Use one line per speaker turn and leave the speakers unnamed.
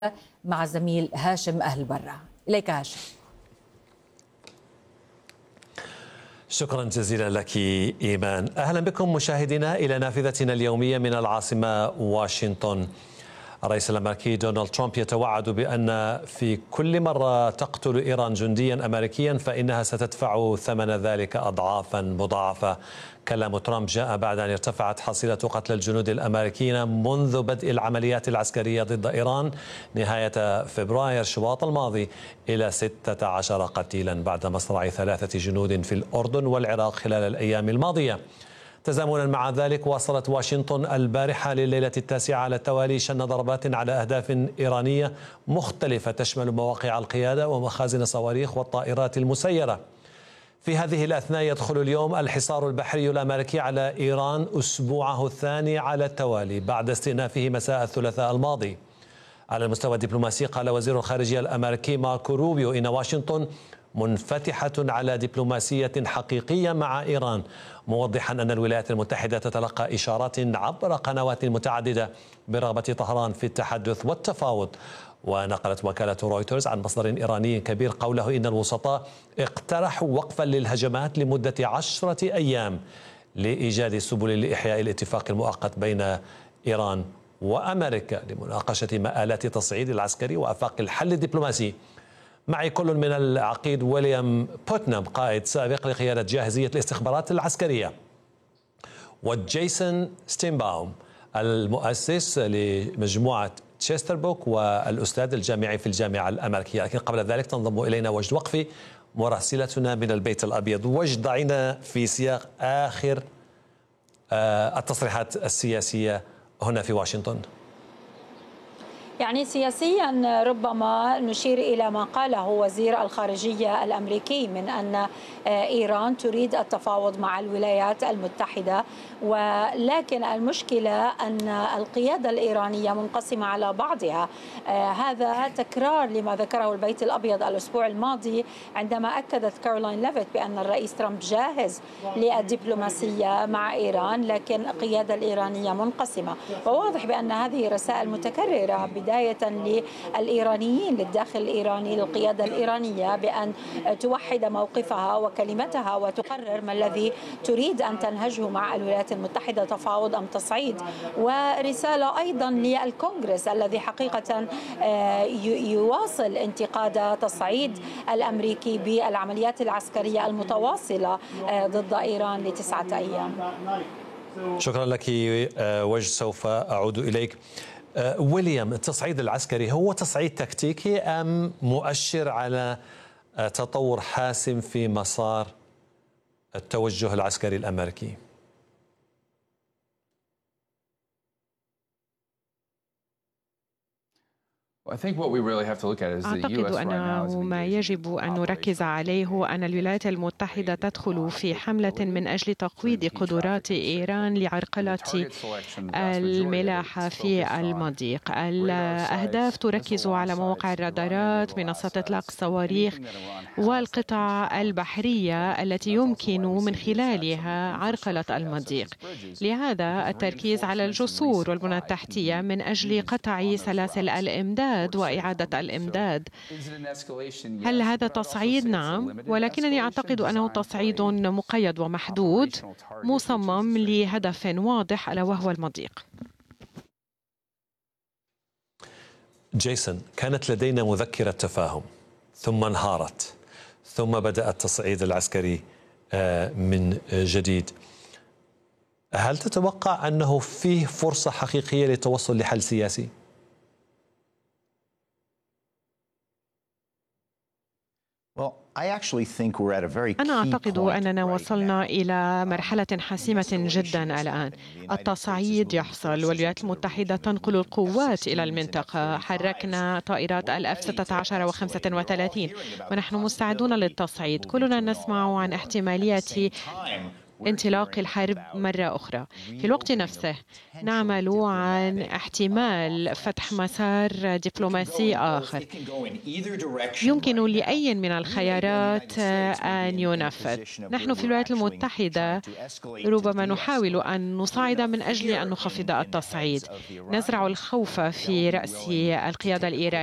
مع الزميل هاشم أهل برة. إليك هاشم.
شكرا جزيلا لك إيمان. أهلا بكم مشاهدينا إلى نافذتنا اليومية من العاصمة واشنطن. الرئيس الأمريكي دونالد ترامب يتوعد بأن في كل مرة تقتل إيران جنديا أمريكيا فإنها ستدفع ثمن ذلك أضعافا مضاعفة. كلام ترامب جاء بعد أن ارتفعت حصيلة قتلى الجنود الأمريكيين منذ بدء العمليات العسكرية ضد إيران نهاية فبراير شباط الماضي إلى 16 قتيلا بعد مصرع 3 جنود في الأردن والعراق خلال الأيام الماضية. تزامنا مع ذلك واصلت واشنطن البارحة لليلة التاسعة على التوالي شن ضربات على أهداف إيرانية مختلفة تشمل مواقع القيادة ومخازن الصواريخ والطائرات المسيرة. في هذه الأثناء يدخل اليوم الحصار البحري الأمريكي على إيران أسبوعه الثاني على التوالي بعد استئنافه مساء الثلاثاء الماضي. على المستوى الدبلوماسي قال وزير الخارجية الأمريكي ماركو روبيو إن واشنطن منفتحة على دبلوماسية حقيقية مع إيران، موضحا أن الولايات المتحدة تتلقى إشارات عبر قنوات متعددة برغبة طهران في التحدث والتفاوض. ونقلت وكالة رويترز عن مصدر إيراني كبير قوله إن الوسطاء اقترحوا وقفا للهجمات لمدة 10 أيام لإيجاد سبل لإحياء الاتفاق المؤقت بين إيران وأمريكا لمناقشة مآلات التصعيد العسكري وآفاق الحل الدبلوماسي. معي كل من العقيد ويليام بوتنام قائد سابق لقيادة جاهزية الاستخبارات العسكرية، وجيسون ستينباوم المؤسس لمجموعة تشستربوك والأستاذ الجامعي في الجامعة الأمريكية. لكن قبل ذلك تنضم إلينا وجد وقفي مراسلتنا من البيت الأبيض. وجد، ضعينا في سياق آخر التصريحات السياسية هنا في واشنطن.
يعني سياسيا ربما نشير إلى ما قاله وزير الخارجية الأمريكي من أن إيران تريد التفاوض مع الولايات المتحدة، ولكن المشكلة أن القيادة الإيرانية منقسمة على بعضها. هذا تكرار لما ذكره البيت الأبيض الأسبوع الماضي عندما أكدت كارولاين ليفيت بأن الرئيس ترامب جاهز للدبلوماسية مع إيران، لكن القيادة الإيرانية منقسمة. وواضح بأن هذه رسائل متكررة بداية للإيرانيين للداخل الإيراني للقيادة الإيرانية بأن توحد موقفها وكلمتها وتقرر ما الذي تريد أن تنهجه مع الولايات المتحدة، تفاوض أم تصعيد. ورسالة أيضا للكونغرس الذي حقيقة يواصل انتقاد تصعيد الأمريكي بالعمليات العسكرية المتواصلة ضد إيران ل9 أيام.
شكرا لك وجد، سوف أعود إليك. ويليام، التصعيد العسكري هو تصعيد تكتيكي أم مؤشر على تطور حاسم في مسار التوجه العسكري الأمريكي؟
أعتقد أنه ما يجب أن نركز عليه هو أن الولايات المتحدة تدخل في حملة من أجل تقويض قدرات إيران لعرقلة الملاحة في المضيق. الأهداف تركز على مواقع الرادارات، منصات إطلاق الصواريخ والقطع البحرية التي يمكن من خلالها عرقلة المضيق. لهذا التركيز على الجسور والبنى التحتية من أجل قطع سلاسل الإمداد وإعادة الإمداد. هل هذا تصعيد؟ نعم، ولكنني أعتقد أنه تصعيد مقيد ومحدود مصمم لهدف واضح ألا وهو المضيق.
جيسون، كانت لدينا مذكرة تفاهم ثم انهارت ثم بدأ التصعيد العسكري من جديد. هل تتوقع أنه فيه فرصة حقيقية للتوصل لحل سياسي؟
أنا أعتقد أننا وصلنا إلى مرحلة حاسمة جدا الآن. التصعيد يحصل والولايات المتحدة تنقل القوات إلى المنطقة. حركنا طائرات F-16 و35 ونحن مستعدون للتصعيد. كلنا نسمع عن احتمالية انطلاق الحرب مرة أخرى. في الوقت نفسه نعمل عن احتمال فتح مسار دبلوماسي آخر يمكن لأي من الخيارات أن ينفذ. نحن في الولايات المتحدة ربما نحاول أن نصعد من أجل أن نخفض التصعيد، نزرع الخوف في رأس القيادة الإيرانية